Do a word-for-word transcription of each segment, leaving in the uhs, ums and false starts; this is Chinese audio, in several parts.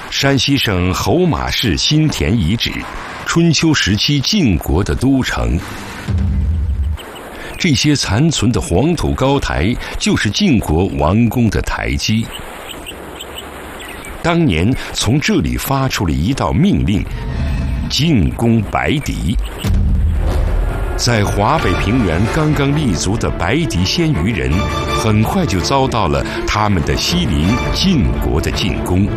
山西省侯马市新田遗址，春秋时期晋国的都城。这些残存的黄土高台，就是晋国王宫的台基。当年从这里发出了一道命令：进攻白狄。在华北平原刚刚立足的白狄鲜于人，很快就遭到了他们的西邻晋国的进攻。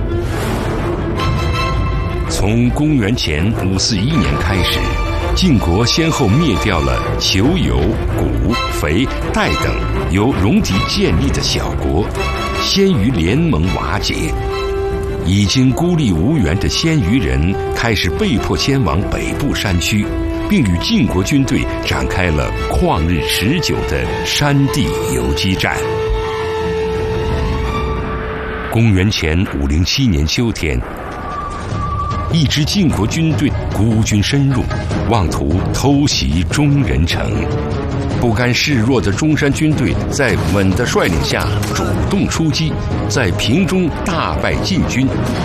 从公元前五四一年开始，晋国先后灭掉了裘尤、谷、肥、代等由戎狄建立的小国，鲜于联盟瓦解。已经孤立无援的鲜于人开始被迫迁往北部山区，并与晋国军队展开了旷日持久的山地游击战。公元前五零七年秋天，一支晋国军队孤军深入，妄图偷袭中人城。不甘示弱的中山军队在稳的率领下主动出击，在平中大败晋军，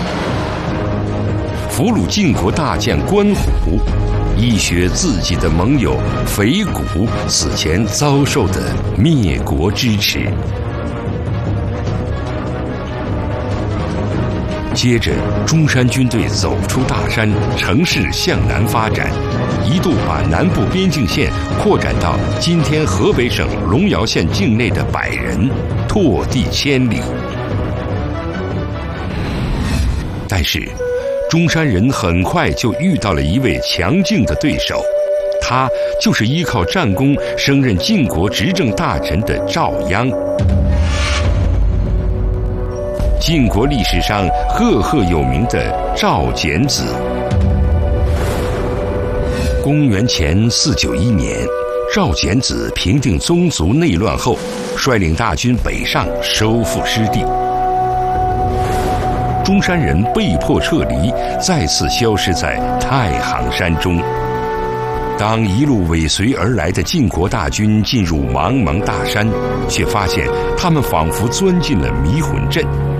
俘虏晋国大将关虎，一雪自己的盟友肥谷此前遭受的灭国之耻。接着，中山军队走出大山，乘势向南发展，一度把南部边境线扩展到今天河北省龙窑县境内的百人，拓地千里。但是，中山人很快就遇到了一位强劲的对手，他就是依靠战功升任晋国执政大臣的赵鞅。晋国历史上赫赫有名的赵简子。公元前四九一年，赵简子平定宗族内乱后，率领大军北上，收复失地。中山人被迫撤离，再次消失在太行山中。当一路尾随而来的晋国大军进入茫茫大山，却发现他们仿佛钻进了迷魂阵。